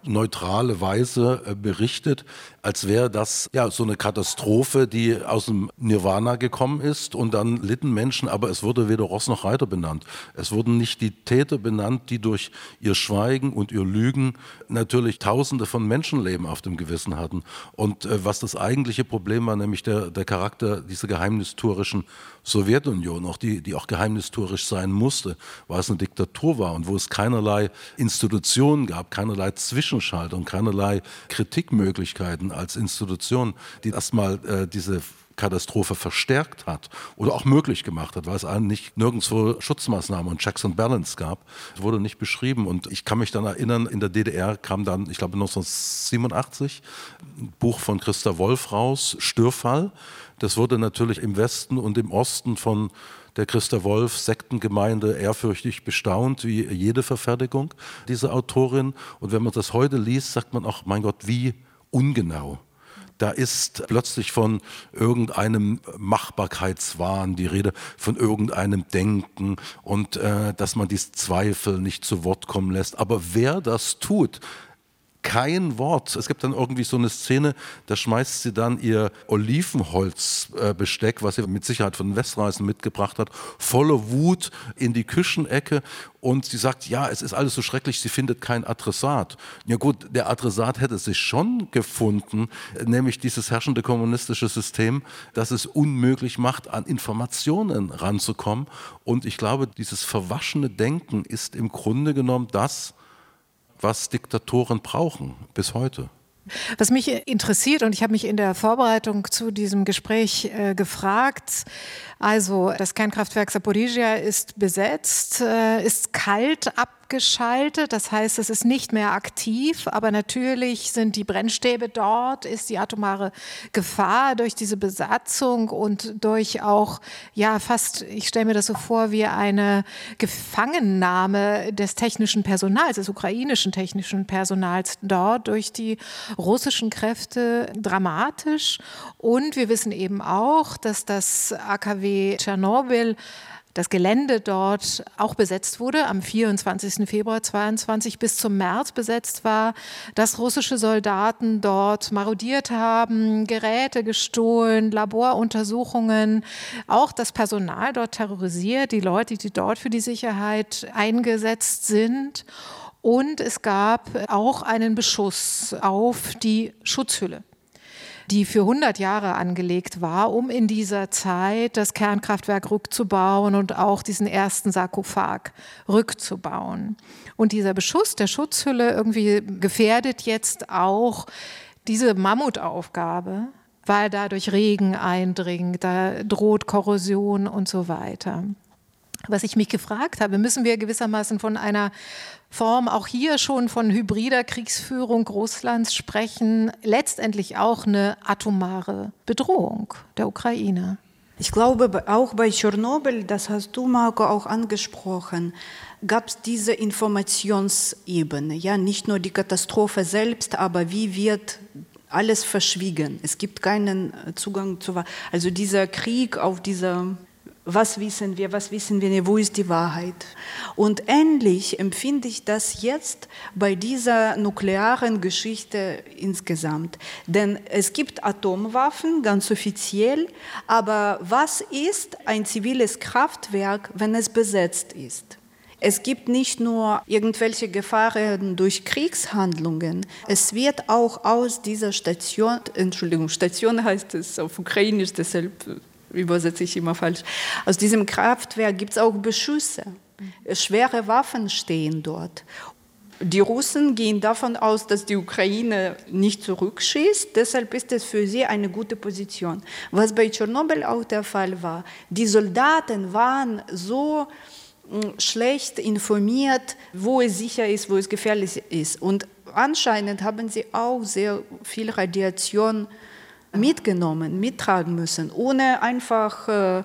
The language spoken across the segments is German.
neutrale Weise berichtet, als wäre das ja so eine Katastrophe, die aus dem Nirvana gekommen ist und dann litten Menschen, aber es wurde weder Ross noch Reiter benannt. Es wurden nicht die Täter benannt, die durch ihr Schweigen und ihr Lügen natürlich Tausende von Menschenleben auf dem Gewissen hatten. Und was das eigentliche Problem war, nämlich der Charakter dieser geheimnistuerischen Sowjetunion, auch die auch geheimnistuerisch sein musste, weil es eine Diktatur war und wo es keinerlei Institutionen gab, keinerlei Zwischenschaltung, keinerlei Kritikmöglichkeiten als Institution, die erstmal diese Katastrophe verstärkt hat oder auch möglich gemacht hat, weil es eigentlich nirgendwo Schutzmaßnahmen und Checks and Balance gab. Das wurde nicht beschrieben und ich kann mich dann erinnern, in der DDR kam dann, ich glaube 1987, ein Buch von Christa Wolf raus, Störfall. Das wurde natürlich im Westen und im Osten von der Christa Wolf Sektengemeinde ehrfürchtig bestaunt, wie jede Verfertigung dieser Autorin. Und wenn man das heute liest, sagt man auch, mein Gott, wie ungenau. Da ist plötzlich von irgendeinem Machbarkeitswahn die Rede, von irgendeinem Denken und dass man die Zweifel nicht zu Wort kommen lässt. Aber wer das tut, kein Wort. Es gibt dann irgendwie so eine Szene, da schmeißt sie dann ihr Olivenholzbesteck, was sie mit Sicherheit von den Westreisen mitgebracht hat, voller Wut in die Küchenecke und sie sagt, ja, es ist alles so schrecklich, sie findet kein Adressat. Ja gut, der Adressat hätte sich schon gefunden, nämlich dieses herrschende kommunistische System, das es unmöglich macht, an Informationen ranzukommen. Und ich glaube, dieses verwaschene Denken ist im Grunde genommen das, was Diktatoren brauchen bis heute. Was mich interessiert, und ich habe mich in der Vorbereitung zu diesem Gespräch gefragt, also das Kernkraftwerk Saporizhzhia ist besetzt, ist kalt abgeschaltet, das heißt, es ist nicht mehr aktiv, aber natürlich sind die Brennstäbe dort, ist die atomare Gefahr durch diese Besatzung und durch auch, ja fast, ich stelle mir das so vor, wie eine Gefangennahme des technischen Personals, des ukrainischen technischen Personals dort durch die russischen Kräfte dramatisch. Und wir wissen eben auch, dass das AKW Tschernobyl, das Gelände dort auch besetzt wurde, am 24. Februar 22 bis zum März besetzt war, dass russische Soldaten dort marodiert haben, Geräte gestohlen, Laboruntersuchungen, auch das Personal dort terrorisiert, die Leute, die dort für die Sicherheit eingesetzt sind. Und es gab auch einen Beschuss auf die Schutzhülle, die für 100 Jahre angelegt war, um in dieser Zeit das Kernkraftwerk rückzubauen und auch diesen ersten Sarkophag rückzubauen. Und dieser Beschuss der Schutzhülle irgendwie gefährdet jetzt auch diese Mammutaufgabe, weil dadurch Regen eindringt, da droht Korrosion und so weiter. Was ich mich gefragt habe, müssen wir gewissermaßen von einer Form auch hier schon von hybrider Kriegsführung Russlands sprechen, letztendlich auch eine atomare Bedrohung der Ukraine? Ich glaube, auch bei Tschernobyl, das hast du, Marco, auch angesprochen, gab es diese Informationsebene. Ja, nicht nur die Katastrophe selbst, aber wie wird alles verschwiegen? Es gibt keinen Zugang zu, also dieser Krieg auf dieser, was wissen wir nicht, wo ist die Wahrheit? Und ähnlich empfinde ich das jetzt bei dieser nuklearen Geschichte insgesamt. Denn es gibt Atomwaffen, ganz offiziell, aber was ist ein ziviles Kraftwerk, wenn es besetzt ist? Es gibt nicht nur irgendwelche Gefahren durch Kriegshandlungen, es wird auch aus dieser Station, Station heißt es auf Ukrainisch, deshalb übersetze ich immer falsch, aus diesem Kraftwerk gibt es auch Beschüsse. Schwere Waffen stehen dort. Die Russen gehen davon aus, dass die Ukraine nicht zurückschießt, deshalb ist es für sie eine gute Position. Was bei Tschernobyl auch der Fall war, die Soldaten waren so schlecht informiert, wo es sicher ist, wo es gefährlich ist. Und anscheinend haben sie auch sehr viel Radiation mittragen müssen, ohne einfach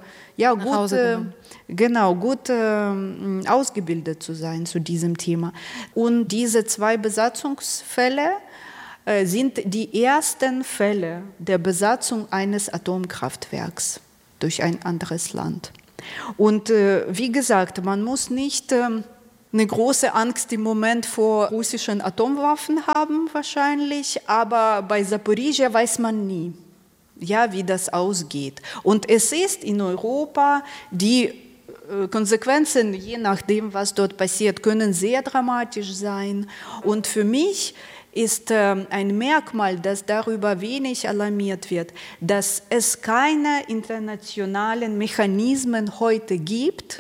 gut ausgebildet zu sein zu diesem Thema. Und diese 2 Besatzungsfälle sind die ersten Fälle der Besatzung eines Atomkraftwerks durch ein anderes Land. Und wie gesagt, man muss nicht eine große Angst im Moment vor russischen Atomwaffen haben wahrscheinlich, aber bei Saporizhzhia weiß man nie, ja, wie das ausgeht. Und es ist in Europa, die Konsequenzen, je nachdem, was dort passiert, können sehr dramatisch sein. Und für mich ist ein Merkmal, dass darüber wenig alarmiert wird, dass es keine internationalen Mechanismen heute gibt,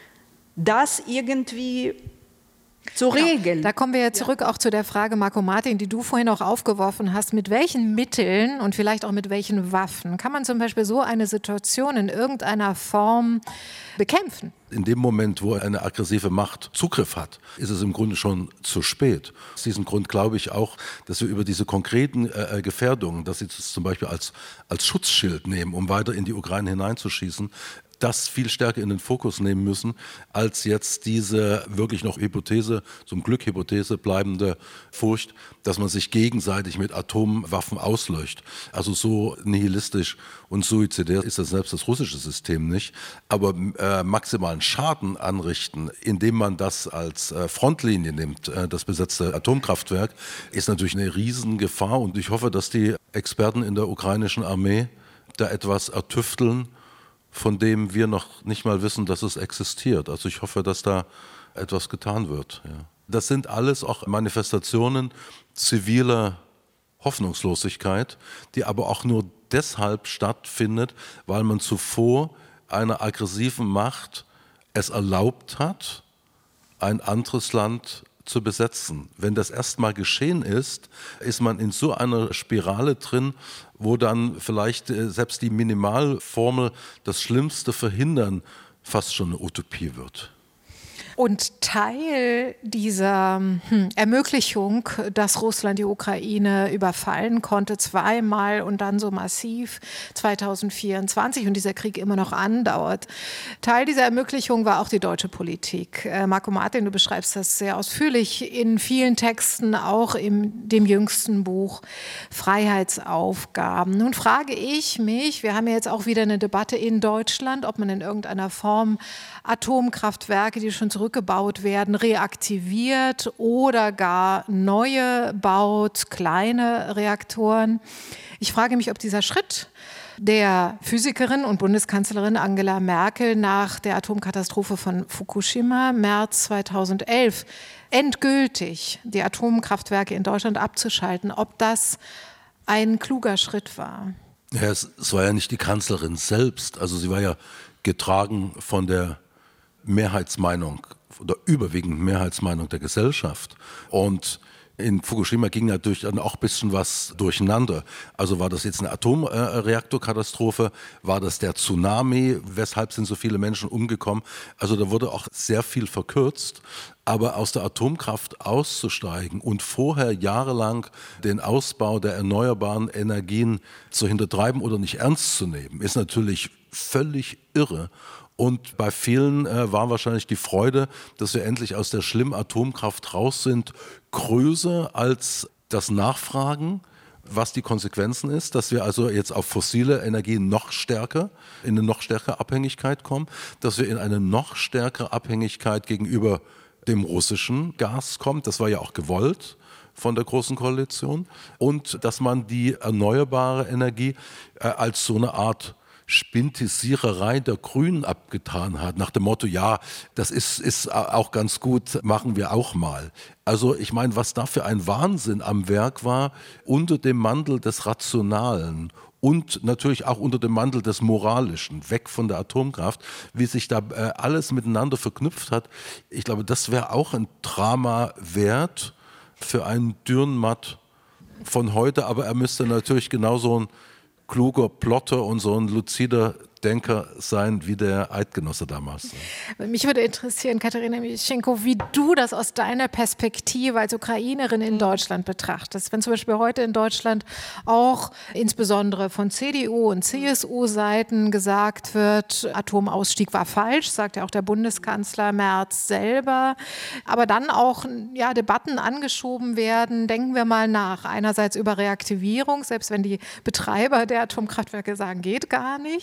das irgendwie zu regeln. Da kommen wir ja zurück auch zu der Frage, Marco Martin, die du vorhin auch aufgeworfen hast. Mit welchen Mitteln und vielleicht auch mit welchen Waffen kann man zum Beispiel so eine Situation in irgendeiner Form bekämpfen? In dem Moment, wo eine aggressive Macht Zugriff hat, ist es im Grunde schon zu spät. Aus diesem Grund glaube ich auch, dass wir über diese konkreten Gefährdungen, dass sie das zum Beispiel als Schutzschild nehmen, um weiter in die Ukraine hineinzuschießen, das viel stärker in den Fokus nehmen müssen, als jetzt diese wirklich noch Hypothese, zum Glück Hypothese bleibende Furcht, dass man sich gegenseitig mit Atomwaffen auslöscht. Also so nihilistisch und suizidär ist das selbst das russische System nicht. Aber maximalen Schaden anrichten, indem man das als Frontlinie nimmt, das besetzte Atomkraftwerk, ist natürlich eine Riesengefahr. Und ich hoffe, dass die Experten in der ukrainischen Armee da etwas ertüfteln, von dem wir noch nicht mal wissen, dass es existiert. Also ich hoffe, dass da etwas getan wird. Ja. Das sind alles auch Manifestationen ziviler Hoffnungslosigkeit, die aber auch nur deshalb stattfindet, weil man zuvor einer aggressiven Macht es erlaubt hat, ein anderes Land zu besetzen. Wenn das erstmal geschehen ist, ist man in so einer Spirale drin, wo dann vielleicht selbst die Minimalformel, das Schlimmste verhindern, fast schon eine Utopie wird. Und Teil dieser Ermöglichung, dass Russland die Ukraine überfallen konnte, zweimal und dann so massiv 2024 und dieser Krieg immer noch andauert. Teil dieser Ermöglichung war auch die deutsche Politik. Marco Martin, du beschreibst das sehr ausführlich in vielen Texten, auch in dem jüngsten Buch Freiheitsaufgaben. Nun frage ich mich, wir haben ja jetzt auch wieder eine Debatte in Deutschland, ob man in irgendeiner Form Atomkraftwerke, die schon zurückgebaut werden, reaktiviert oder gar neue baut, kleine Reaktoren. Ich frage mich, ob dieser Schritt der Physikerin und Bundeskanzlerin Angela Merkel nach der Atomkatastrophe von Fukushima März 2011 endgültig die Atomkraftwerke in Deutschland abzuschalten, ob das ein kluger Schritt war. Ja, es war ja nicht die Kanzlerin selbst, also sie war ja getragen von der Mehrheitsmeinung oder überwiegend Mehrheitsmeinung der Gesellschaft. Und in Fukushima ging natürlich dann auch ein bisschen was durcheinander. Also war das jetzt eine Atomreaktorkatastrophe? War das der Tsunami? Weshalb sind so viele Menschen umgekommen? Also da wurde auch sehr viel verkürzt. Aber aus der Atomkraft auszusteigen und vorher jahrelang den Ausbau der erneuerbaren Energien zu hintertreiben oder nicht ernst zu nehmen, ist natürlich völlig irre. Und bei vielen war wahrscheinlich die Freude, dass wir endlich aus der schlimmen Atomkraft raus sind, größer als das Nachfragen, was die Konsequenzen ist, dass wir also jetzt auf fossile Energien noch stärker, in eine noch stärkere Abhängigkeit kommen, dass wir in eine noch stärkere Abhängigkeit gegenüber dem russischen Gas kommen. Das war ja auch gewollt von der Großen Koalition. Und dass man die erneuerbare Energie als so eine Art Spintisiererei der Grünen abgetan hat, nach dem Motto, ja, das ist auch ganz gut, machen wir auch mal. Also ich meine, was da für ein Wahnsinn am Werk war, unter dem Mantel des Rationalen und natürlich auch unter dem Mantel des Moralischen, weg von der Atomkraft, wie sich da alles miteinander verknüpft hat. Ich glaube, das wäre auch ein Drama wert für einen Dürrenmatt von heute, aber er müsste natürlich genauso ein kluger Plotter und so ein luzider Denker sein wie der Eidgenosse damals. Mich würde interessieren, Katharina Mischenko, wie du das aus deiner Perspektive als Ukrainerin in Deutschland betrachtest. Wenn zum Beispiel heute in Deutschland auch insbesondere von CDU und CSU-Seiten gesagt wird, Atomausstieg war falsch, sagt ja auch der Bundeskanzler Merz selber, aber dann auch Debatten angeschoben werden, denken wir mal nach, einerseits über Reaktivierung, selbst wenn die Betreiber der Atomkraftwerke sagen, geht gar nicht.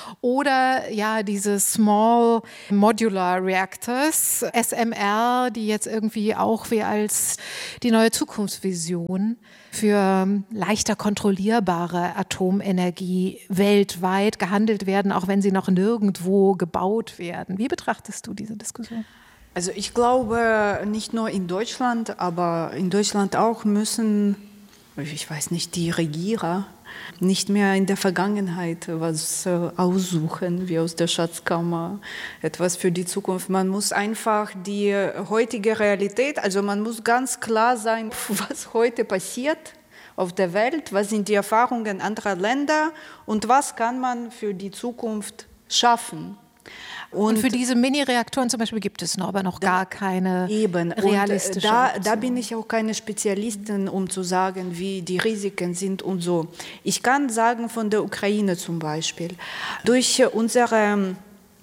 Oder ja, diese Small Modular Reactors, SMR, die jetzt irgendwie auch wie als die neue Zukunftsvision für leichter kontrollierbare Atomenergie weltweit gehandelt werden, auch wenn sie noch nirgendwo gebaut werden. Wie betrachtest du diese Diskussion? Also ich glaube, nicht nur in Deutschland, aber in Deutschland auch müssen, ich weiß nicht, die Regierer nicht mehr in der Vergangenheit was aussuchen, wie aus der Schatzkammer, etwas für die Zukunft. Man muss einfach die heutige Realität, also man muss ganz klar sein, was heute passiert auf der Welt, was sind die Erfahrungen anderer Länder und was kann man für die Zukunft schaffen. Und für diese Mini-Reaktoren zum Beispiel gibt es noch, aber noch gar keine realistische Option. Da bin ich auch keine Spezialistin, um zu sagen, wie die Risiken sind und so. Ich kann sagen von der Ukraine zum Beispiel, durch unsere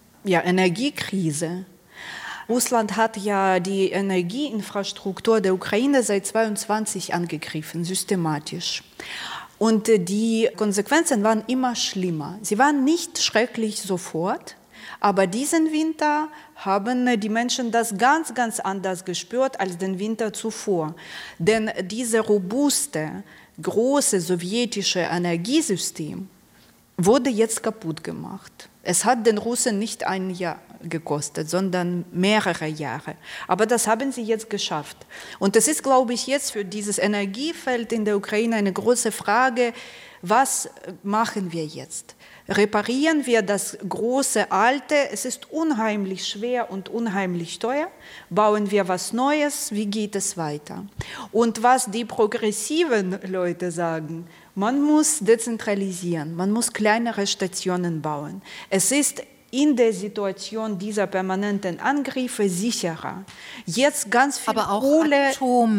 Energiekrise, Russland hat ja die Energieinfrastruktur der Ukraine seit 2022 angegriffen, systematisch. Und die Konsequenzen waren immer schlimmer. Sie waren nicht schrecklich sofort, aber diesen Winter haben die Menschen das ganz, ganz anders gespürt als den Winter zuvor. Denn dieses robuste, große sowjetische Energiesystem wurde jetzt kaputt gemacht. Es hat den Russen nicht ein Jahr gekostet, sondern mehrere Jahre. Aber das haben sie jetzt geschafft. Und es ist, glaube ich, jetzt für dieses Energiefeld in der Ukraine eine große Frage, was machen wir jetzt? Reparieren wir das große Alte? Es ist unheimlich schwer und unheimlich teuer. Bauen wir was Neues? Wie geht es weiter? Und was die progressiven Leute sagen, man muss dezentralisieren, man muss kleinere Stationen bauen. Es ist in der Situation dieser permanenten Angriffe sicherer. Jetzt ganz viel aber auch Kohle.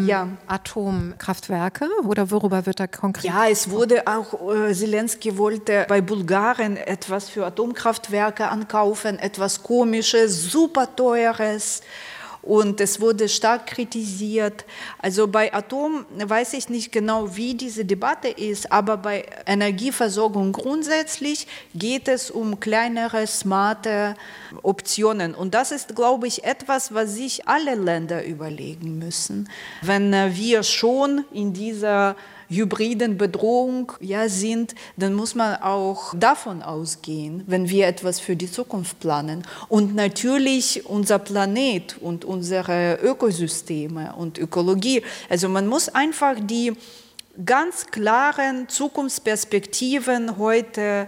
Atomkraftwerke oder worüber wird da konkret? Ja, es wurde auch, Zelensky wollte bei Bulgarien etwas für Atomkraftwerke ankaufen, etwas Komisches, super Teures. Und es wurde stark kritisiert. Also bei Atom weiß ich nicht genau, wie diese Debatte ist, aber bei Energieversorgung grundsätzlich geht es um kleinere, smarte Optionen. Und das ist, glaube ich, etwas, was sich alle Länder überlegen müssen. Wenn wir schon in dieser hybriden Bedrohung sind, dann muss man auch davon ausgehen, wenn wir etwas für die Zukunft planen. Und natürlich unser Planet und unsere Ökosysteme und Ökologie. Also man muss einfach die ganz klaren Zukunftsperspektiven heute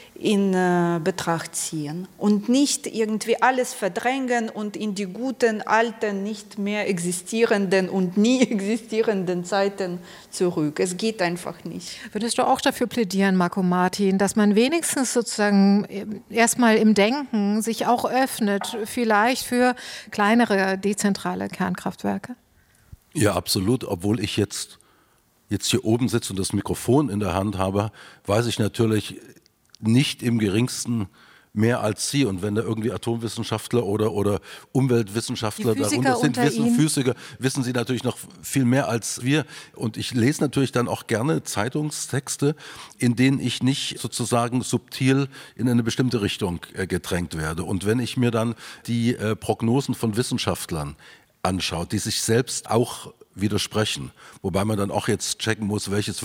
in Betracht ziehen und nicht irgendwie alles verdrängen und in die guten, alten, nicht mehr existierenden und nie existierenden Zeiten zurück. Es geht einfach nicht. Würdest du auch dafür plädieren, Marco Martin, dass man wenigstens sozusagen erstmal im Denken sich auch öffnet, vielleicht für kleinere, dezentrale Kernkraftwerke? Ja, absolut. Obwohl ich jetzt hier oben sitze und das Mikrofon in der Hand habe, weiß ich natürlich nicht im geringsten mehr als Sie. Und wenn da irgendwie Atomwissenschaftler oder Umweltwissenschaftler darunter sind, Physiker, wissen Sie natürlich noch viel mehr als wir. Und ich lese natürlich dann auch gerne Zeitungstexte, in denen ich nicht sozusagen subtil in eine bestimmte Richtung gedrängt werde. Und wenn ich mir dann die Prognosen von Wissenschaftlern anschaue, die sich selbst auch widersprechen. Wobei man dann auch jetzt checken muss, welches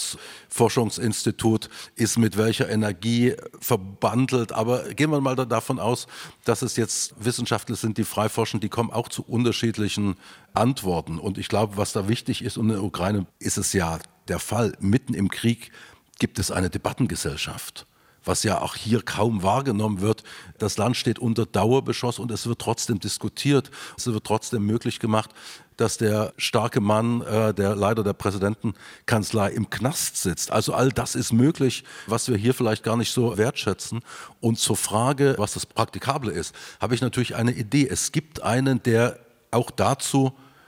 Wirtschaftsforschungsinstitut ist mit welcher Energie verbandelt. Aber gehen wir mal davon aus, dass es jetzt Wissenschaftler sind, die frei forschen, die kommen auch zu unterschiedlichen Antworten. Und ich glaube, was da wichtig ist, und in der Ukraine ist es ja der Fall, mitten im Krieg gibt es eine Debattengesellschaft, was ja auch hier kaum wahrgenommen wird. Das Land steht unter Dauerbeschuss und es wird trotzdem diskutiert. Es wird trotzdem möglich gemacht, dass der starke Mann, der Leiter der Präsidentenkanzlei, im Knast sitzt. Also all das ist möglich, was wir hier vielleicht gar nicht so wertschätzen. Und zur Frage, was das Praktikable ist, habe ich natürlich eine Idee. Es gibt einen, der auch dazu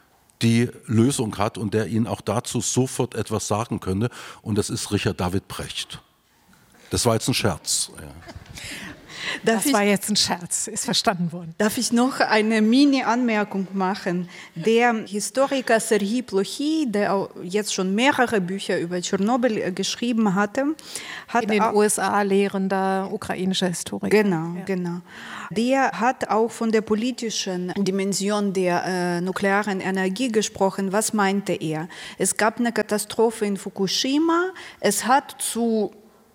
die Lösung hat und der Ihnen auch dazu sofort etwas sagen könnte. Und das ist Richard David Precht. Das war jetzt ein Scherz. Ja. Das war jetzt ein Scherz, ist verstanden worden. Darf ich noch eine Mini-Anmerkung machen? Der Historiker Serhii Plokhy, der jetzt schon mehrere Bücher über Tschernobyl geschrieben hatte, hat in den USA lehrender ukrainischer Historiker. Genau. Der hat auch von der politischen Dimension der nuklearen Energie gesprochen. Was meinte er? Es gab eine Katastrophe in Fukushima. Es hat zu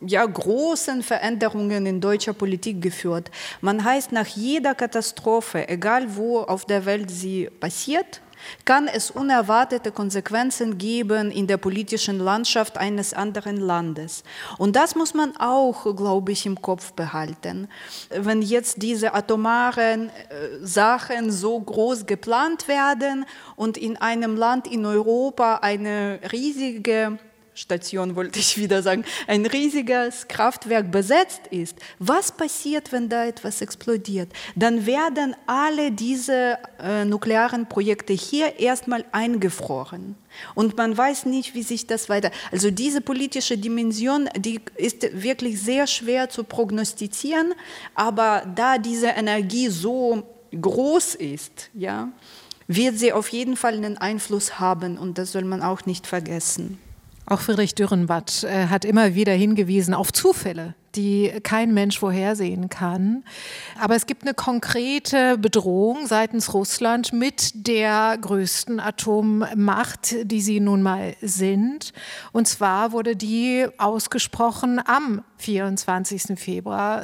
großen Veränderungen in deutscher Politik geführt. Man heißt, nach jeder Katastrophe, egal wo auf der Welt sie passiert, kann es unerwartete Konsequenzen geben in der politischen Landschaft eines anderen Landes. Und das muss man auch, glaube ich, im Kopf behalten. Wenn jetzt diese atomaren Sachen so groß geplant werden und in einem Land in Europa eine riesige Station, wollte ich wieder sagen, ein riesiges Kraftwerk besetzt ist, was passiert, wenn da etwas explodiert? Dann werden alle diese nuklearen Projekte hier erstmal eingefroren. Und man weiß nicht, wie sich das weiter... Also diese politische Dimension, die ist wirklich sehr schwer zu prognostizieren, aber da diese Energie so groß ist, wird sie auf jeden Fall einen Einfluss haben und das soll man auch nicht vergessen. Auch Friedrich Dürrenmatt hat immer wieder hingewiesen auf Zufälle, die kein Mensch vorhersehen kann. Aber es gibt eine konkrete Bedrohung seitens Russland mit der größten Atommacht, die sie nun mal sind. Und zwar wurde die ausgesprochen am 24. Februar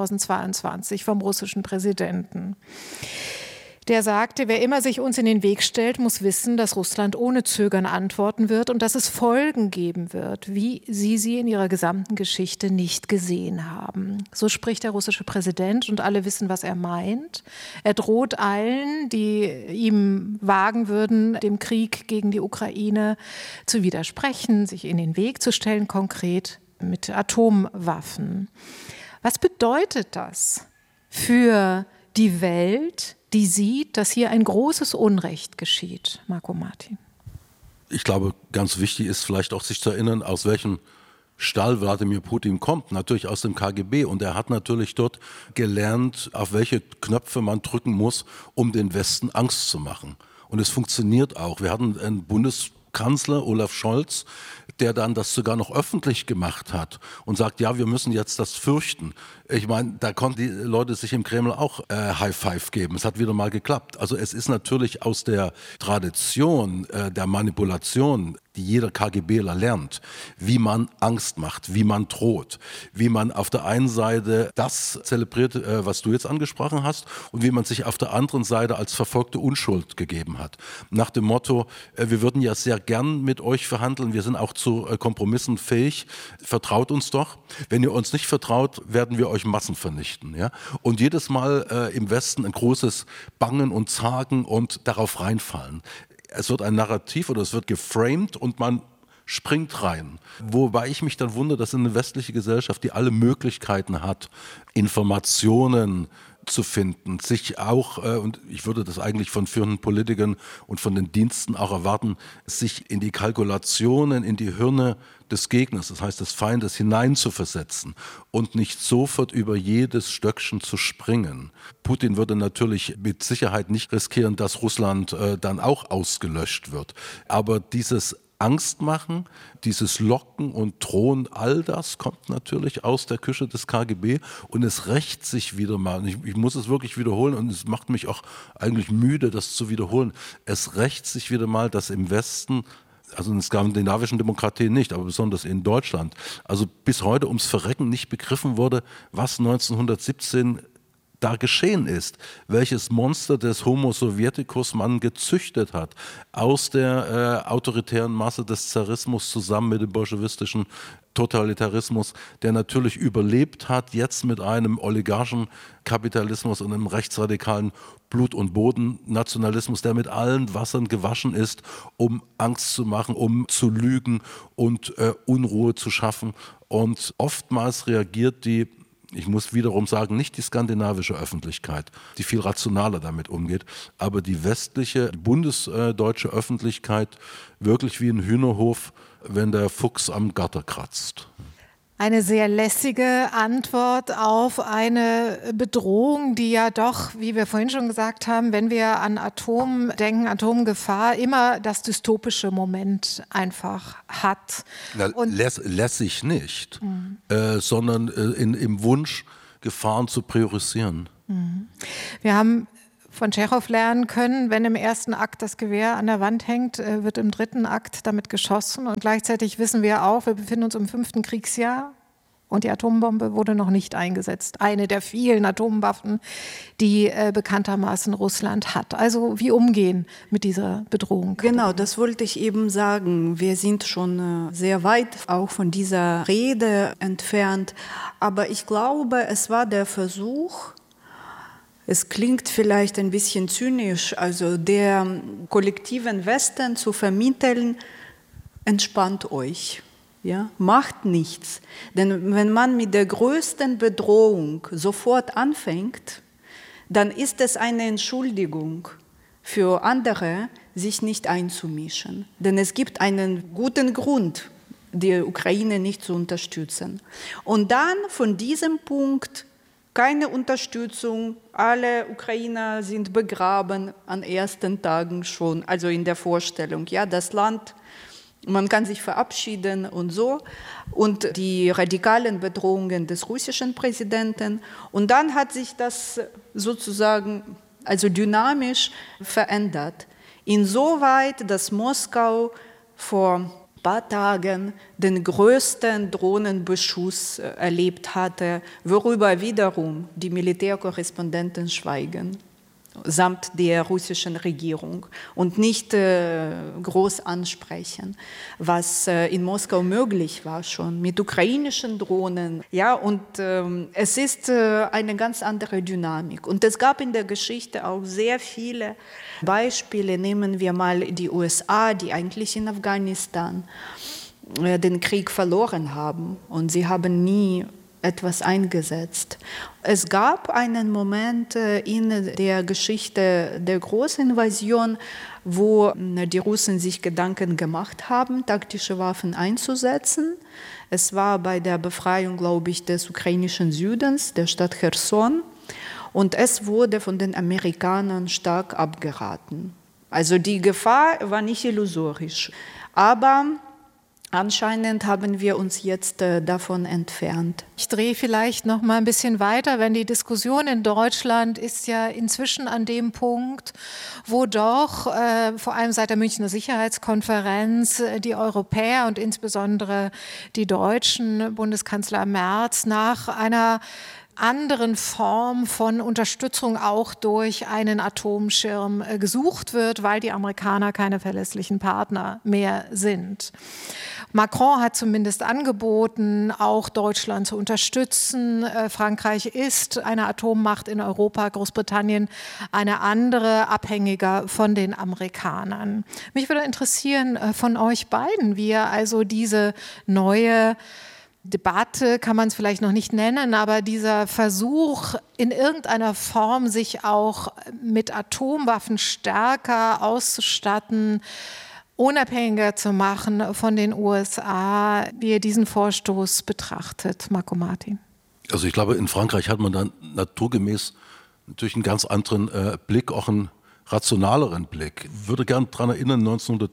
2022 vom russischen Präsidenten. Der sagte, wer immer sich uns in den Weg stellt, muss wissen, dass Russland ohne Zögern antworten wird und dass es Folgen geben wird, wie sie in ihrer gesamten Geschichte nicht gesehen haben. So spricht der russische Präsident und alle wissen, was er meint. Er droht allen, die ihm wagen würden, dem Krieg gegen die Ukraine zu widersprechen, sich in den Weg zu stellen, konkret mit Atomwaffen. Was bedeutet das für die Welt, die sieht, dass hier ein großes Unrecht geschieht? Marco Martin. Ich glaube, ganz wichtig ist vielleicht auch sich zu erinnern, aus welchem Stall Wladimir Putin kommt, natürlich aus dem KGB. Und er hat natürlich dort gelernt, auf welche Knöpfe man drücken muss, um den Westen Angst zu machen. Und es funktioniert auch. Wir hatten einen Bundeskanzler, Olaf Scholz, der dann das sogar noch öffentlich gemacht hat und sagt, ja, wir müssen jetzt das fürchten. Ich meine, da konnten die Leute sich im Kreml auch High Five geben. Es hat wieder mal geklappt. Also es ist natürlich aus der Tradition der Manipulation, die jeder KGBler lernt, wie man Angst macht, wie man droht, wie man auf der einen Seite das zelebriert, was du jetzt angesprochen hast, und wie man sich auf der anderen Seite als verfolgte Unschuld gegeben hat. Nach dem Motto, wir würden ja sehr gern mit euch verhandeln, wir sind auch zu Kompromissen fähig, vertraut uns doch. Wenn ihr uns nicht vertraut, werden wir euch Massen vernichten. Ja? Und jedes Mal im Westen ein großes Bangen und Zagen und darauf reinfallen. Es wird ein Narrativ oder es wird geframed und man springt rein. Wobei ich mich dann wundere, dass eine westliche Gesellschaft, die alle Möglichkeiten hat, Informationen zu finden, sich auch, und ich würde das eigentlich von führenden Politikern und von den Diensten auch erwarten, sich in die Kalkulationen, in die Hirne des Gegners, das heißt des Feindes, hineinzuversetzen und nicht sofort über jedes Stöckchen zu springen. Putin würde natürlich mit Sicherheit nicht riskieren, dass Russland dann auch ausgelöscht wird. Aber dieses Angst machen, dieses Locken und Drohen, all das kommt natürlich aus der Küche des KGB und es rächt sich wieder mal. Ich muss es wirklich wiederholen und es macht mich auch eigentlich müde, das zu wiederholen. Es rächt sich wieder mal, dass im Westen, also in skandinavischen Demokratien nicht, aber besonders in Deutschland, also bis heute ums Verrecken nicht begriffen wurde, was 1917 da geschehen ist, welches Monster des Homo Sovieticus man gezüchtet hat, aus der autoritären Masse des Zarismus zusammen mit dem bolschewistischen Totalitarismus, der natürlich überlebt hat, jetzt mit einem oligarchen Kapitalismus und einem rechtsradikalen Blut- und Bodennationalismus, der mit allen Wassern gewaschen ist, um Angst zu machen, um zu lügen und Unruhe zu schaffen. Und oftmals reagiert die, ich muss wiederum sagen, nicht die skandinavische Öffentlichkeit, die viel rationaler damit umgeht, aber die westliche, bundesdeutsche Öffentlichkeit wirklich wie ein Hühnerhof, wenn der Fuchs am Gatter kratzt. eine sehr lässige Antwort auf eine Bedrohung, die ja doch, wie wir vorhin schon gesagt haben, wenn wir an Atom denken, Atomgefahr, immer das dystopische Moment einfach hat. Lässig nicht, sondern im Wunsch, Gefahren zu priorisieren. Wir haben von Tschechow lernen können, wenn im ersten Akt das Gewehr an der Wand hängt, wird im dritten Akt damit geschossen. Und gleichzeitig wissen wir auch, wir befinden uns im 5. Kriegsjahr und die Atombombe wurde noch nicht eingesetzt. Eine der vielen Atomwaffen, die bekanntermaßen Russland hat. Also wie umgehen mit dieser Bedrohung? Genau, das wollte ich eben sagen. Wir sind schon sehr weit auch von dieser Rede entfernt. Aber ich glaube, es war der Versuch, es klingt vielleicht ein bisschen zynisch, also der kollektiven Westen zu vermitteln, entspannt euch, ja? Macht nichts. Denn wenn man mit der größten Bedrohung sofort anfängt, dann ist es eine Entschuldigung für andere, sich nicht einzumischen. Denn es gibt einen guten Grund, die Ukraine nicht zu unterstützen. Und dann von diesem Punkt keine Unterstützung, alle Ukrainer sind begraben an ersten Tagen schon, also in der Vorstellung, ja, das Land, man kann sich verabschieden und so, und die radikalen Bedrohungen des russischen Präsidenten. Und dann hat sich das sozusagen, also dynamisch verändert. Insoweit, dass Moskau vor ein paar Tagen den größten Drohnenbeschuss erlebt hatte, worüber wiederum die Militärkorrespondenten schweigen, samt der russischen Regierung, und nicht groß ansprechen, was in Moskau möglich war schon mit ukrainischen Drohnen. Ja, und es ist eine ganz andere Dynamik. Und es gab in der Geschichte auch sehr viele Beispiele. Nehmen wir mal die USA, die eigentlich in Afghanistan den Krieg verloren haben, und sie haben nie etwas eingesetzt. Es gab einen Moment in der Geschichte der Großinvasion, wo die Russen sich Gedanken gemacht haben, taktische Waffen einzusetzen. Es war bei der Befreiung, glaube ich, des ukrainischen Südens, der Stadt Cherson. Und es wurde von den Amerikanern stark abgeraten. Also die Gefahr war nicht illusorisch. Aber anscheinend haben wir uns jetzt davon entfernt. Ich drehe vielleicht noch mal ein bisschen weiter, wenn die Diskussion in Deutschland ist ja inzwischen an dem Punkt, wo doch vor allem seit der Münchner Sicherheitskonferenz die Europäer und insbesondere die Deutschen, Bundeskanzler Merz, nach einer anderen Form von Unterstützung auch durch einen Atomschirm gesucht wird, weil die Amerikaner keine verlässlichen Partner mehr sind. Macron hat zumindest angeboten, auch Deutschland zu unterstützen. Frankreich ist eine Atommacht in Europa, Großbritannien eine andere, abhängiger von den Amerikanern. Mich würde interessieren von euch beiden, wie ihr also diese neue Debatte, kann man es vielleicht noch nicht nennen, aber dieser Versuch, in irgendeiner Form sich auch mit Atomwaffen stärker auszustatten, unabhängiger zu machen von den USA, wie ihr diesen Vorstoß betrachtet, Marco Martin. Also ich glaube, in Frankreich hat man dann naturgemäß natürlich einen ganz anderen Blick, auch einen rationaleren Blick. Ich würde gerne daran erinnern,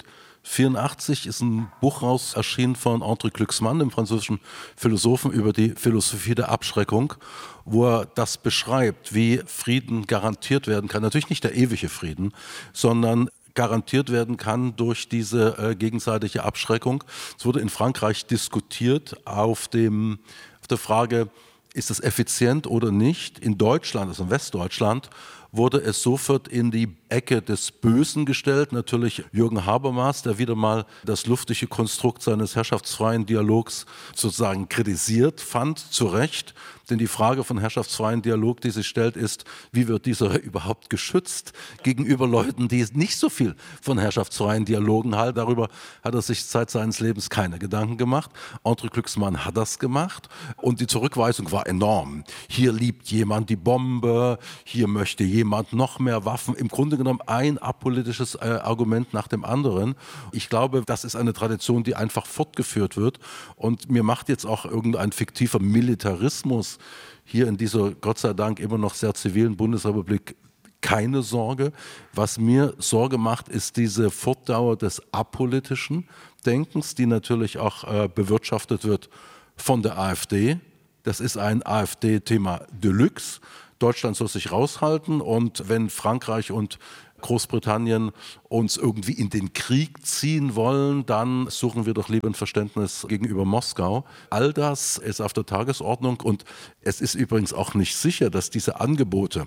1984 ist ein Buch raus erschienen von André Glucksmann, dem französischen Philosophen, über die Philosophie der Abschreckung, wo er das beschreibt, wie Frieden garantiert werden kann. Natürlich nicht der ewige Frieden, sondern garantiert werden kann durch diese gegenseitige Abschreckung. Es wurde in Frankreich diskutiert auf der Frage, ist es effizient oder nicht? In Deutschland, also in Westdeutschland, wurde es sofort in die Ecke des Bösen gestellt. Natürlich Jürgen Habermas, der wieder mal das luftige Konstrukt seines herrschaftsfreien Dialogs sozusagen kritisiert fand, zu Recht. Denn die Frage von herrschaftsfreien Dialog, die sich stellt, ist, wie wird dieser überhaupt geschützt gegenüber Leuten, die nicht so viel von herrschaftsfreien Dialogen halten. Darüber hat er sich seit seines Lebens keine Gedanken gemacht. André Glücksmann hat das gemacht und die Zurückweisung war enorm. Hier liebt jemand die Bombe, hier möchte jemand noch mehr Waffen. Im Grunde genommen ein apolitisches Argument nach dem anderen. Ich glaube, das ist eine Tradition, die einfach fortgeführt wird. Und mir macht jetzt auch irgendein fiktiver Militarismus hier in dieser Gott sei Dank immer noch sehr zivilen Bundesrepublik keine Sorge. Was mir Sorge macht, ist diese Fortdauer des apolitischen Denkens, die natürlich auch bewirtschaftet wird von der AfD. Das ist ein AfD-Thema Deluxe. Deutschland soll sich raushalten und wenn Frankreich und Großbritannien uns irgendwie in den Krieg ziehen wollen, dann suchen wir doch lieber ein Verständnis gegenüber Moskau. All das ist auf der Tagesordnung und es ist übrigens auch nicht sicher, dass diese Angebote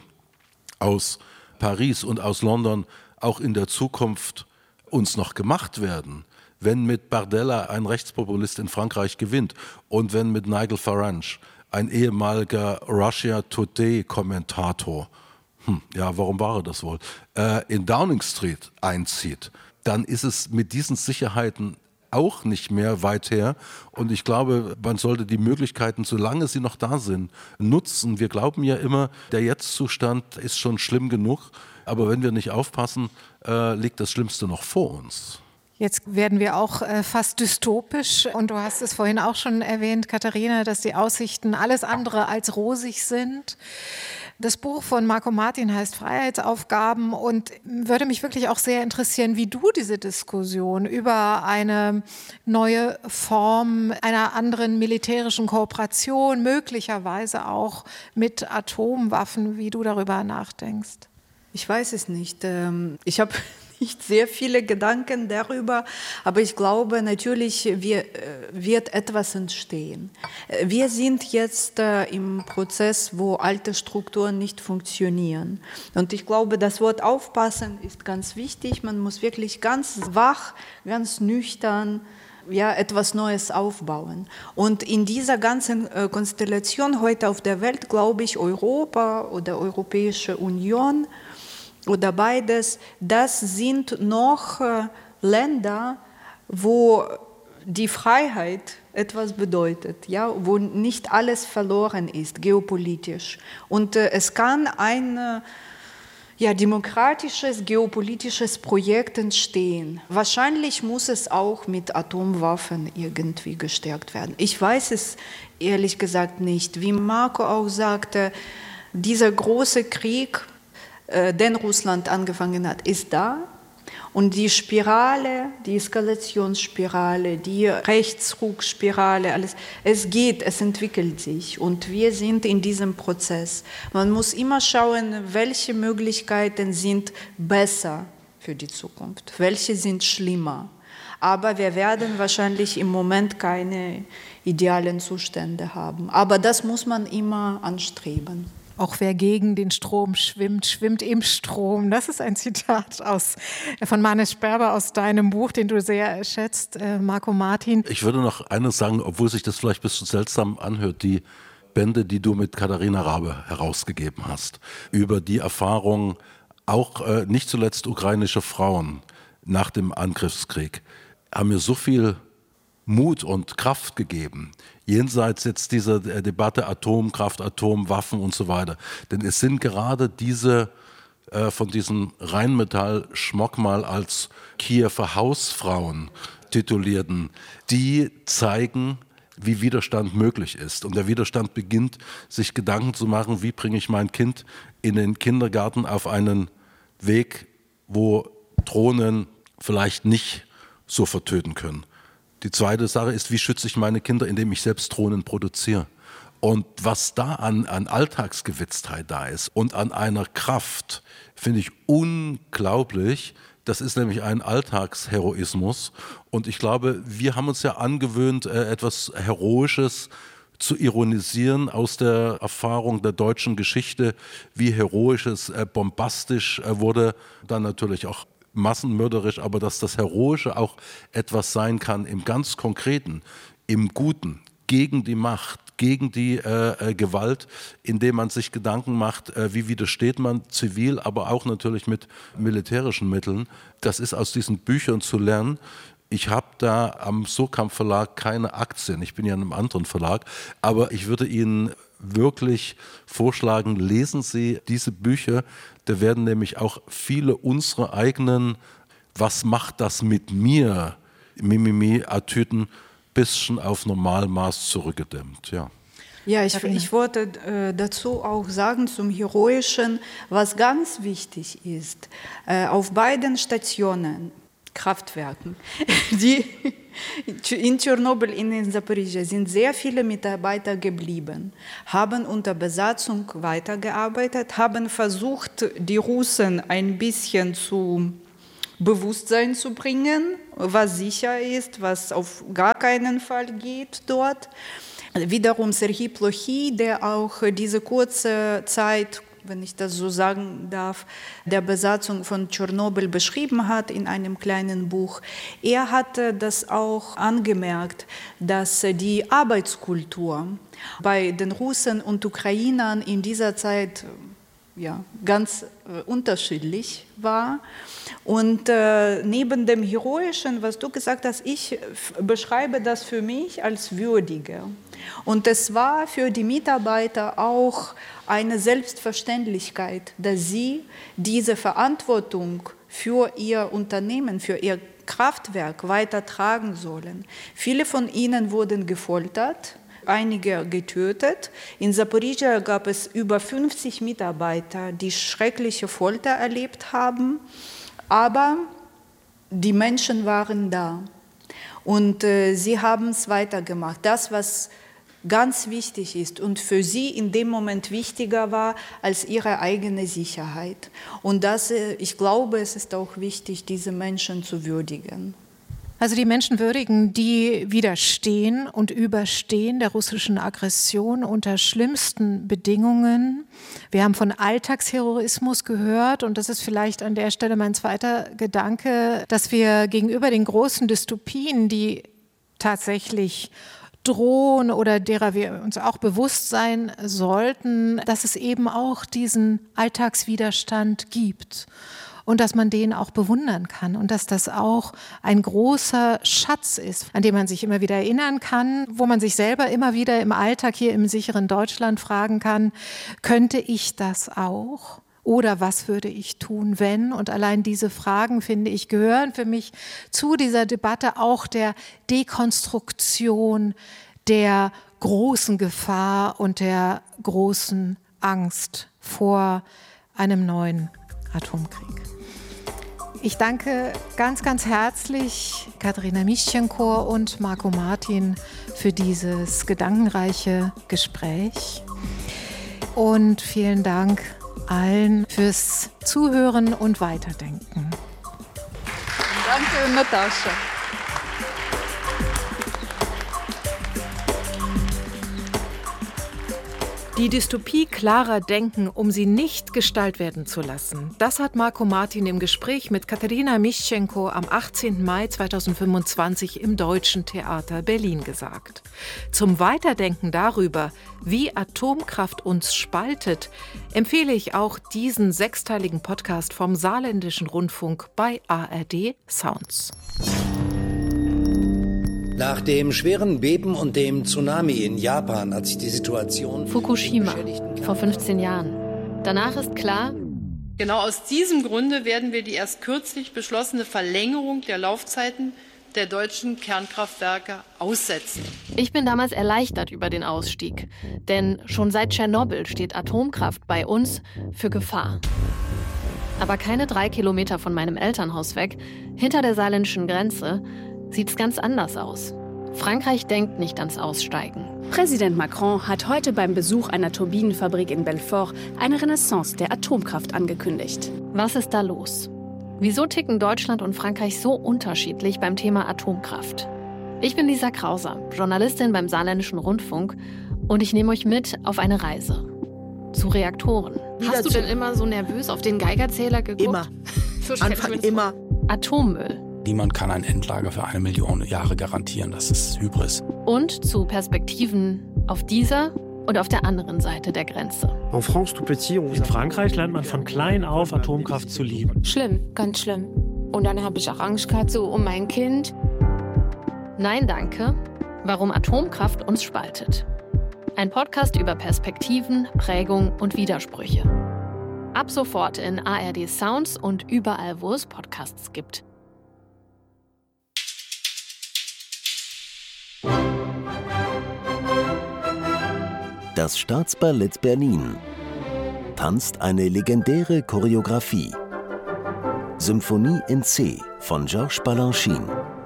aus Paris und aus London auch in der Zukunft uns noch gemacht werden. Wenn mit Bardella ein Rechtspopulist in Frankreich gewinnt und wenn mit Nigel Farage ein ehemaliger Russia Today-Kommentator, ja, warum war er das wohl, in Downing Street einzieht, dann ist es mit diesen Sicherheiten auch nicht mehr weit her. Und ich glaube, man sollte die Möglichkeiten, solange sie noch da sind, nutzen. Wir glauben ja immer, der Jetzt-Zustand ist schon schlimm genug. Aber wenn wir nicht aufpassen, liegt das Schlimmste noch vor uns. Jetzt werden wir auch fast dystopisch und du hast es vorhin auch schon erwähnt, Katharina, dass die Aussichten alles andere als rosig sind. Das Buch von Marco Martin heißt Freiheitsaufgaben und würde mich wirklich auch sehr interessieren, wie du diese Diskussion über eine neue Form einer anderen militärischen Kooperation, möglicherweise auch mit Atomwaffen, wie du darüber nachdenkst. Ich weiß es nicht. Ich habe nicht sehr viele Gedanken darüber, aber ich glaube, natürlich wird etwas entstehen. Wir sind jetzt im Prozess, wo alte Strukturen nicht funktionieren. Und ich glaube, das Wort aufpassen ist ganz wichtig. Man muss wirklich ganz wach, ganz nüchtern etwas Neues aufbauen. Und in dieser ganzen Konstellation heute auf der Welt, glaube ich, Europa oder Europäische Union oder beides, das sind noch Länder, wo die Freiheit etwas bedeutet, ja, wo nicht alles verloren ist, geopolitisch. Und es kann ein demokratisches, geopolitisches Projekt entstehen. Wahrscheinlich muss es auch mit Atomwaffen irgendwie gestärkt werden. Ich weiß es ehrlich gesagt nicht. Wie Marco auch sagte, dieser große Krieg, den Russland angefangen hat, ist da. Und die Spirale, die Eskalationsspirale, die Rechtsruckspirale, alles, es entwickelt sich und wir sind in diesem Prozess. Man muss immer schauen, welche Möglichkeiten sind besser für die Zukunft, welche sind schlimmer. Aber wir werden wahrscheinlich im Moment keine idealen Zustände haben. Aber das muss man immer anstreben. Auch wer gegen den Strom schwimmt, schwimmt im Strom. Das ist ein Zitat von Manes Sperber aus deinem Buch, den du sehr schätzt, Marco Martin. Ich würde noch eines sagen, obwohl sich das vielleicht ein bisschen seltsam anhört, die Bände, die du mit Katharina Rabe herausgegeben hast, über die Erfahrung auch nicht zuletzt ukrainischer Frauen nach dem Angriffskrieg, haben mir so viel Mut und Kraft gegeben, jenseits jetzt dieser Debatte Atomkraft, Atomwaffen und so weiter. Denn es sind gerade diese von diesen Rheinmetall-Schmockmal als Kiewer Hausfrauen titulierten, die zeigen, wie Widerstand möglich ist. Und der Widerstand beginnt, sich Gedanken zu machen, wie bringe ich mein Kind in den Kindergarten auf einen Weg, wo Drohnen vielleicht nicht so vertöten können. Die zweite Sache ist, wie schütze ich meine Kinder, indem ich selbst Drohnen produziere. Und was da an Alltagsgewitztheit da ist und an einer Kraft, finde ich unglaublich. Das ist nämlich ein Alltagsheroismus. Und ich glaube, wir haben uns ja angewöhnt, etwas Heroisches zu ironisieren aus der Erfahrung der deutschen Geschichte, wie heroisches bombastisch wurde, dann natürlich auch massenmörderisch, aber dass das Heroische auch etwas sein kann im ganz Konkreten, im Guten, gegen die Macht, gegen die Gewalt, indem man sich Gedanken macht, wie widersteht man zivil, aber auch natürlich mit militärischen Mitteln. Das ist aus diesen Büchern zu lernen. Ich habe da am Surkamp Verlag keine Aktien, ich bin ja in einem anderen Verlag, aber ich würde Ihnen wirklich vorschlagen, lesen Sie diese Bücher, da werden nämlich auch viele unserer eigenen "Was macht das mit mir?" Mimimi-Attitüden bisschen auf Normalmaß zurückgedämmt, ja. Ja, ich wollte dazu auch sagen, zum Heroischen, was ganz wichtig ist, auf beiden Stationen, Kraftwerken, die in Tschernobyl, in Zaporizhzhia sind sehr viele Mitarbeiter geblieben, haben unter Besatzung weitergearbeitet, haben versucht, die Russen ein bisschen zu Bewusstsein zu bringen, was sicher ist, was auf gar keinen Fall geht dort. Wiederum Serhii Plokhy, der auch diese kurze Zeit, wenn ich das so sagen darf, der Besatzung von Tschernobyl beschrieben hat in einem kleinen Buch. Er hatte das auch angemerkt, dass die Arbeitskultur bei den Russen und Ukrainern in dieser Zeit ganz unterschiedlich war. Und neben dem Heroischen, was du gesagt hast, ich beschreibe das für mich als würdiger. Und es war für die Mitarbeiter auch eine Selbstverständlichkeit, dass sie diese Verantwortung für ihr Unternehmen, für ihr Kraftwerk weitertragen sollen. Viele von ihnen wurden gefoltert, einige getötet. In Zaporizhzhia gab es über 50 Mitarbeiter, die schreckliche Folter erlebt haben, aber die Menschen waren da und sie haben es weitergemacht. Das, was ganz wichtig ist und für sie in dem Moment wichtiger war als ihre eigene Sicherheit. Und das, ich glaube, es ist auch wichtig, diese Menschen zu würdigen. Also die Menschen würdigen, die widerstehen und überstehen der russischen Aggression unter schlimmsten Bedingungen. Wir haben von Alltagsheroismus gehört und das ist vielleicht an der Stelle mein zweiter Gedanke, dass wir gegenüber den großen Dystopien, die tatsächlich drohen oder derer wir uns auch bewusst sein sollten, dass es eben auch diesen Alltagswiderstand gibt. Und dass man den auch bewundern kann und dass das auch ein großer Schatz ist, an den man sich immer wieder erinnern kann, wo man sich selber immer wieder im Alltag hier im sicheren Deutschland fragen kann, könnte ich das auch? Oder was würde ich tun, wenn? Und allein diese Fragen, finde ich, gehören für mich zu dieser Debatte auch der Dekonstruktion der großen Gefahr und der großen Angst vor einem neuen Atomkrieg. Ich danke ganz, ganz herzlich Kateryna Mischenko und Marco Martin für dieses gedankenreiche Gespräch. Und vielen Dank allen fürs Zuhören und Weiterdenken. Danke, Natascha. Die Dystopie klarer denken, um sie nicht Gestalt werden zu lassen. Das hat Marco Martin im Gespräch mit Kateryna Mischenko am 18. Mai 2025 im Deutschen Theater Berlin gesagt. Zum Weiterdenken darüber, wie Atomkraft uns spaltet, empfehle ich auch diesen 6-teiligen Podcast vom Saarländischen Rundfunk bei ARD Sounds. Nach dem schweren Beben und dem Tsunami in Japan hat sich die Situation... Fukushima, vor 15 Jahren. Danach ist klar... Genau aus diesem Grunde werden wir die erst kürzlich beschlossene Verlängerung der Laufzeiten der deutschen Kernkraftwerke aussetzen. Ich bin damals erleichtert über den Ausstieg. Denn schon seit Tschernobyl steht Atomkraft bei uns für Gefahr. Aber keine 3 Kilometer von meinem Elternhaus weg, hinter der saarländischen Grenze, sieht es ganz anders aus. Frankreich denkt nicht ans Aussteigen. Präsident Macron hat heute beim Besuch einer Turbinenfabrik in Belfort eine Renaissance der Atomkraft angekündigt. Was ist da los? Wieso ticken Deutschland und Frankreich so unterschiedlich beim Thema Atomkraft? Ich bin Lisa Krauser, Journalistin beim Saarländischen Rundfunk und ich nehme euch mit auf eine Reise zu Reaktoren. Hast du denn immer so nervös auf den Geigerzähler geguckt? Immer. Anfang immer. Atommüll. Niemand kann ein Endlager für 1 Million Jahre garantieren. Das ist Hybris. Und zu Perspektiven Auf dieser und auf der anderen Seite der Grenze. In Frankreich lernt man von klein auf, Atomkraft zu lieben. Schlimm, ganz schlimm. Und dann habe ich auch Angst gehabt, so um mein Kind. Nein, danke. Warum Atomkraft uns spaltet. Ein Podcast über Perspektiven, Prägung und Widersprüche. Ab sofort in ARD Sounds und überall, wo es Podcasts gibt. Das Staatsballett Berlin tanzt eine legendäre Choreografie. Symphonie in C von Georges Balanchine.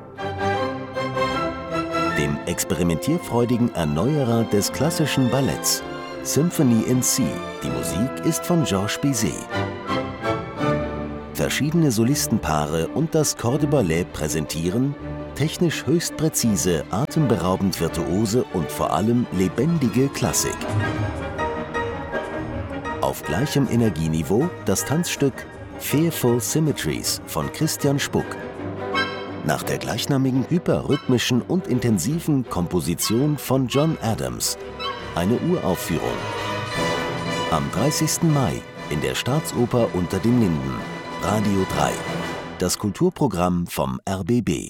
Dem experimentierfreudigen Erneuerer des klassischen Balletts. Symphony in C. Die Musik ist von Georges Bizet. Verschiedene Solistenpaare und das Corps de Ballet präsentieren technisch höchst präzise, atemberaubend virtuose und vor allem lebendige Klassik. Auf gleichem Energieniveau das Tanzstück Fearful Symmetries von Christian Spuck. Nach der gleichnamigen hyperrhythmischen und intensiven Komposition von John Adams. Eine Uraufführung. Am 30. Mai in der Staatsoper unter den Linden. Radio 3. Das Kulturprogramm vom RBB.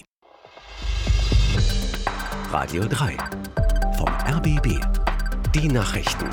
Radio 3 vom RBB. Die Nachrichten.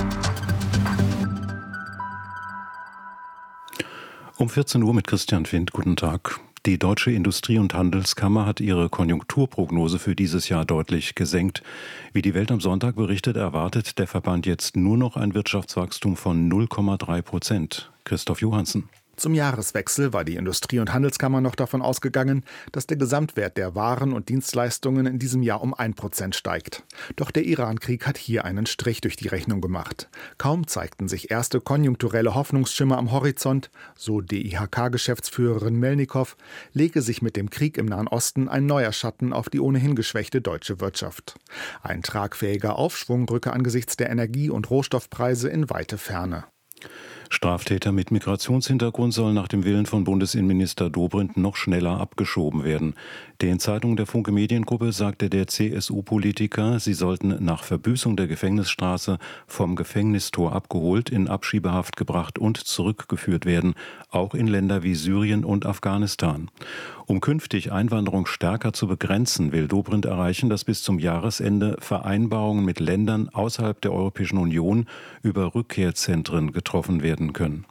Um 14 Uhr mit Christian Findt. Guten Tag. Die Deutsche Industrie- und Handelskammer hat ihre Konjunkturprognose für dieses Jahr deutlich gesenkt. Wie die Welt am Sonntag berichtet, erwartet der Verband jetzt nur noch ein Wirtschaftswachstum von 0,3%. Christoph Johansen. Zum Jahreswechsel war die Industrie- und Handelskammer noch davon ausgegangen, dass der Gesamtwert der Waren und Dienstleistungen in diesem Jahr um 1% steigt. Doch der Iran-Krieg hat hier einen Strich durch die Rechnung gemacht. Kaum zeigten sich erste konjunkturelle Hoffnungsschimmer am Horizont, so DIHK-Geschäftsführerin Melnikow, lege sich mit dem Krieg im Nahen Osten ein neuer Schatten auf die ohnehin geschwächte deutsche Wirtschaft. Ein tragfähiger Aufschwung rücke angesichts der Energie- und Rohstoffpreise in weite Ferne. Straftäter mit Migrationshintergrund sollen nach dem Willen von Bundesinnenminister Dobrindt noch schneller abgeschoben werden. Den Zeitungen der Funke Mediengruppe sagte der CSU-Politiker, sie sollten nach Verbüßung der Gefängnisstrafe vom Gefängnistor abgeholt, in Abschiebehaft gebracht und zurückgeführt werden, auch in Länder wie Syrien und Afghanistan. Um künftig Einwanderung stärker zu begrenzen, will Dobrindt erreichen, dass bis zum Jahresende Vereinbarungen mit Ländern außerhalb der Europäischen Union über Rückkehrzentren getroffen werden können.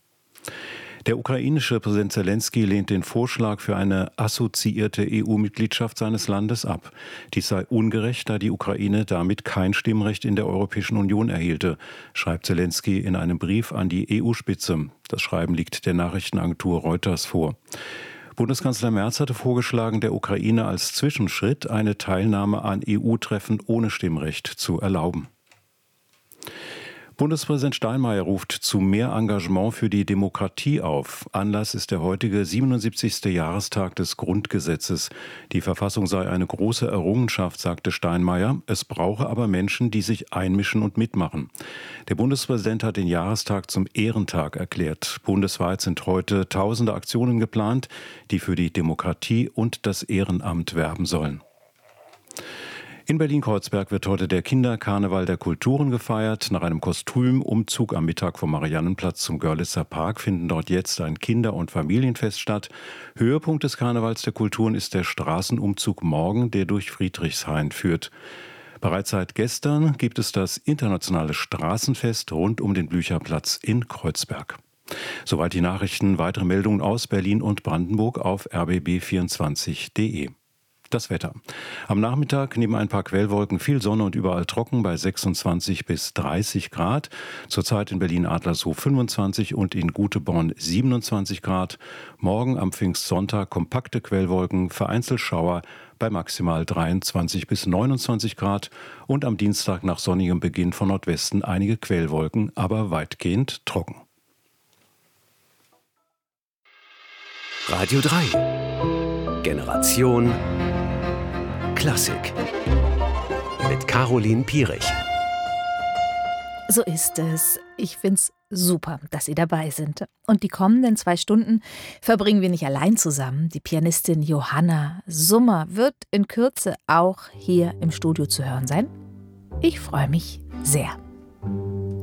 Der ukrainische Präsident Zelensky lehnt den Vorschlag für eine assoziierte EU-Mitgliedschaft seines Landes ab. Dies sei ungerecht, da die Ukraine damit kein Stimmrecht in der Europäischen Union erhielte, schreibt Zelensky in einem Brief an die EU-Spitze. Das Schreiben liegt der Nachrichtenagentur Reuters vor. Bundeskanzler Merz hatte vorgeschlagen, der Ukraine als Zwischenschritt eine Teilnahme an EU-Treffen ohne Stimmrecht zu erlauben. Bundespräsident Steinmeier ruft zu mehr Engagement für die Demokratie auf. Anlass ist der heutige 77. Jahrestag des Grundgesetzes. Die Verfassung sei eine große Errungenschaft, sagte Steinmeier. Es brauche aber Menschen, die sich einmischen und mitmachen. Der Bundespräsident hat den Jahrestag zum Ehrentag erklärt. Bundesweit sind heute tausende Aktionen geplant, die für die Demokratie und das Ehrenamt werben sollen. In Berlin-Kreuzberg wird heute der Kinderkarneval der Kulturen gefeiert. Nach einem Kostümumzug am Mittag vom Mariannenplatz zum Görlitzer Park finden dort jetzt ein Kinder- und Familienfest statt. Höhepunkt des Karnevals der Kulturen ist der Straßenumzug morgen, der durch Friedrichshain führt. Bereits seit gestern gibt es das internationale Straßenfest rund um den Blücherplatz in Kreuzberg. Soweit die Nachrichten. Weitere Meldungen aus Berlin und Brandenburg auf rbb24.de. Das Wetter. Am Nachmittag neben ein paar Quellwolken viel Sonne und überall trocken bei 26 bis 30 Grad. Zurzeit in Berlin-Adlershof 25 und in Guteborn 27 Grad. Morgen am Pfingstsonntag kompakte Quellwolken, vereinzelt Schauer bei maximal 23 bis 29 Grad. Und am Dienstag nach sonnigem Beginn von Nordwesten einige Quellwolken, aber weitgehend trocken. Radio 3. Generation Klassik mit Caroline Pierich. So ist es. Ich find's super, dass Sie dabei sind. Und die kommenden 2 Stunden verbringen wir nicht allein zusammen. Die Pianistin Johanna Summer wird in Kürze auch hier im Studio zu hören sein. Ich freue mich sehr.